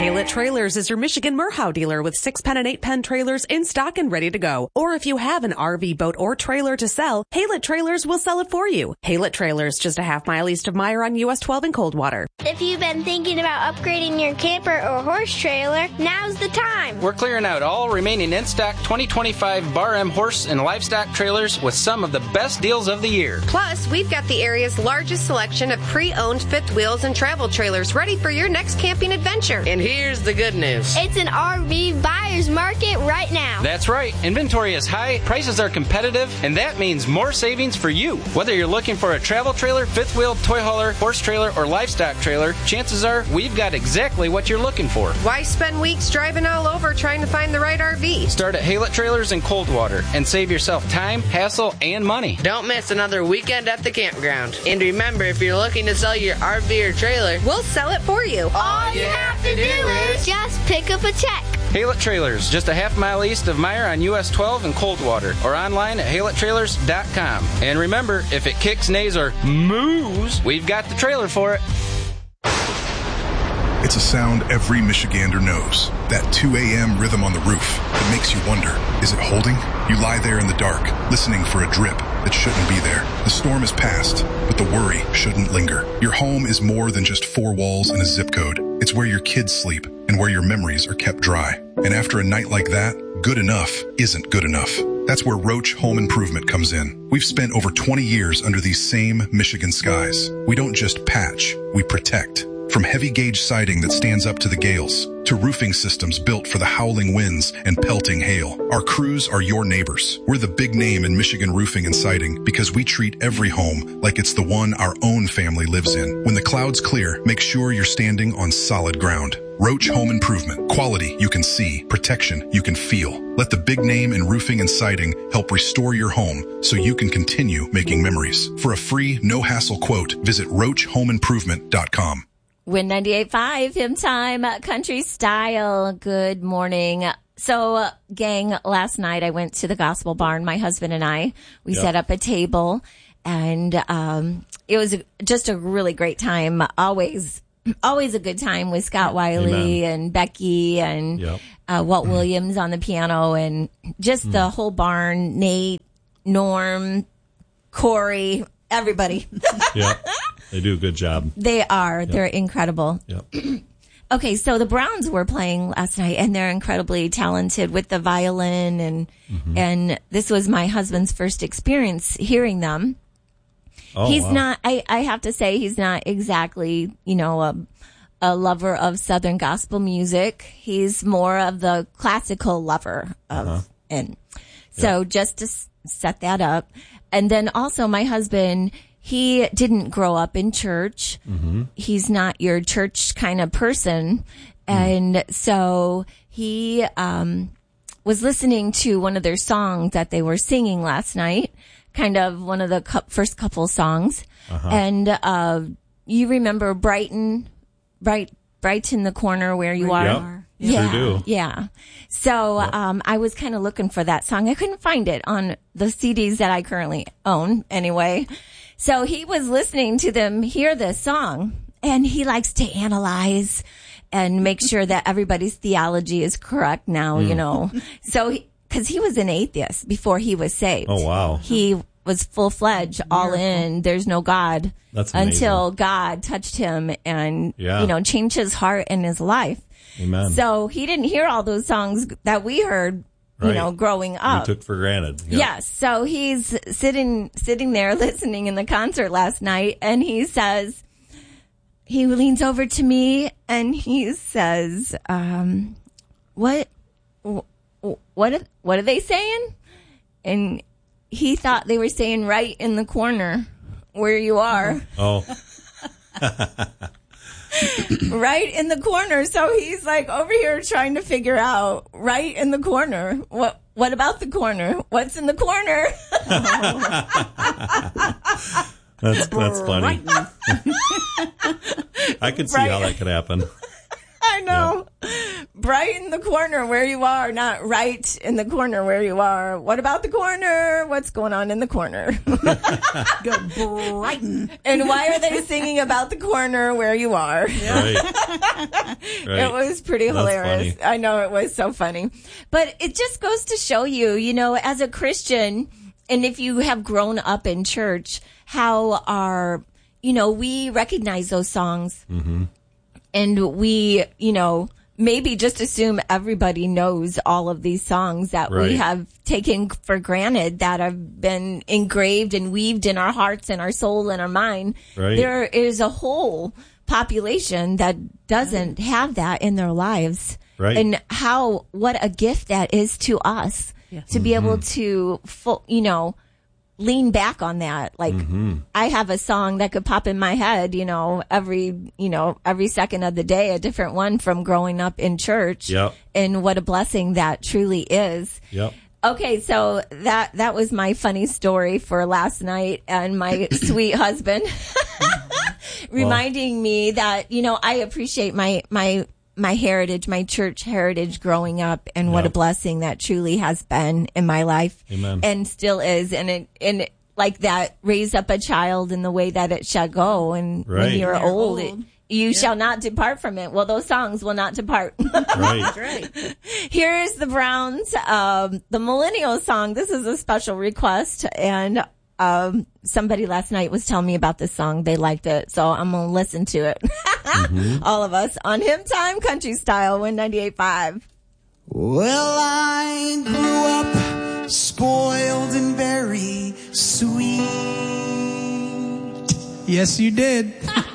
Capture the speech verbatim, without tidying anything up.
Haylett Trailers is your Michigan Merhow dealer with six pen and eight pen trailers in stock and ready to go. Or if you have an R V, boat, or trailer to sell, Haylett Trailers will sell it for you. Haylett Trailers, just a half mile east of Meyer on U S twelve in Coldwater. If you've been thinking about upgrading your camper or horse trailer, now's the time. We're clearing out all remaining in-stock twenty twenty-five Bar M horse and livestock trailers with some of the best deals of the year. Plus, we've got the area's largest selection of pre-owned fifth wheels and travel trailers ready for your next camping adventure. And here's the good news. It's an R V buyer's market right now. That's right. Inventory is high, prices are competitive, and that means more savings for you. Whether you're looking for a travel trailer, fifth wheel, toy hauler, horse trailer, or livestock trailer, chances are we've got exactly what you're looking for. Why spend weeks driving all over trying to find the right R V? Start at Haylett Trailers in Coldwater and save yourself time, hassle, and money. Don't miss another weekend at the campground. And remember, if you're looking to sell your R V or trailer, we'll sell it for you. All you have to do is just pick up a check. Haylett Trailers, just a half mile east of Meyer on U S twelve in Coldwater, or online at haylett trailers dot com. And remember, if it kicks, neighs, or moos, we've got the trailer for it. It's a sound every Michigander knows. That two a.m. rhythm on the roof that makes you wonder, is it holding? You lie there in the dark, listening for a drip that shouldn't be there. The storm is past, but the worry shouldn't linger. Your home is more than just four walls and a zip code. It's where your kids sleep and where your memories are kept dry. And after a night like that, good enough isn't good enough. That's where Roach Home Improvement comes in. We've spent over twenty years under these same Michigan skies. We don't just patch, we protect. From heavy gauge siding that stands up to the gales, to roofing systems built for the howling winds and pelting hail, our crews are your neighbors. We're the big name in Michigan roofing and siding because we treat every home like it's the one our own family lives in. When the clouds clear, make sure you're standing on solid ground. Roach Home Improvement. Quality you can see, protection you can feel. Let the big name in roofing and siding help restore your home so you can continue making memories. For a free, no-hassle quote, visit roach home improvement dot com. Win ninety-eight point five, Hymn Time, Country Style. Good morning. So, uh, gang, last night I went to the Gospel Barn, my husband and I. We yep. set up a table, and um it was a, just a really great time. Always always a good time with Scott Wiley Amen. and Becky and yep. uh, Walt Williams on the piano, and just mm. the whole barn, Nate, Norm, Corey, everybody. Yeah. They do a good job. They are. Yep. They're incredible. Yep. Okay, so the Browns were playing last night, and they're incredibly talented with the violin, and mm-hmm. and this was my husband's first experience hearing them. Oh, he's wow. not, I, I have to say, he's not exactly, you know, a, a lover of Southern gospel music. He's more of the classical lover of, uh-huh. and so yep. just to s- set that up. And then also my husband, he didn't grow up in church. Mm-hmm. He's not your church kind of person. And mm. so he um was listening to one of their songs that they were singing last night, kind of one of the cu- first couple songs. Uh-huh. And uh you remember Brighton, Bright, Bright in the corner where you are? Yep. Yeah. Sure do. Yeah. So, Yep. um, I was kind of looking for that song. I couldn't find it on the C Ds that I currently own anyway. So he was listening to them hear this song, and he likes to analyze and make sure that everybody's theology is correct now, mm. you know. So, because he, he was an atheist before he was saved. Oh, wow. He was full-fledged, all in, there's no God. That's amazing. Until God touched him and, yeah. you know, changed his heart and his life. Amen. So he didn't hear all those songs that we heard, you right. know, growing up. We took for granted. Yep. Yes. So he's sitting, sitting there listening in the concert last night, and he says, he leans over to me and he says, um, what, what, what are they saying? And he thought they were saying right in the corner where you are. Oh. Right in the corner. So he's like over here trying to figure out right in the corner. What what about the corner? What's in the corner? that's that's funny. I could see Right. how that could happen. I know. Yeah. bright in the corner where you are, not right in the corner where you are. What about the corner? What's going on in the corner? Go brighten. And why are they singing about the corner where you are? Right. Right. It was pretty That's hilarious. funny. I know, it was so funny. But it just goes to show you, you know, as a Christian, and if you have grown up in church, how our, you know, we recognize those songs. Mm-hmm. And we, you know, maybe just assume everybody knows all of these songs that Right. we have taken for granted, that have been engraved and weaved in our hearts and our soul and our mind. Right. There is a whole population that doesn't have that in their lives. Right. And how, what a gift that is to us Yes. to be able to, full, you know, lean back on that. Like, Mm-hmm. I have a song that could pop in my head, you know, every, you know, every second of the day, a different one from growing up in church. Yep. And what a blessing that truly is. Yep. Okay, so that that was my funny story for last night, and my sweet husband reminding me that, you know, I appreciate my my my heritage, my church heritage growing up, and what Yep. a blessing that truly has been in my life. Amen. And still is. And it and it, like that, raise up a child in the way that it shall go, and when Right. you're When you're old, old. It, you shall not depart from it. Well, those songs will not depart. Right. Right. Here's the Browns, um, the Millennial song. This is a special request, and um, somebody last night was telling me about this song. They liked it, so I'm gonna listen to it. Mm-hmm. All of us on Hymn Time Country Style, one ninety-eight point five. Well, I grew up spoiled and very sweet. Yes, you did.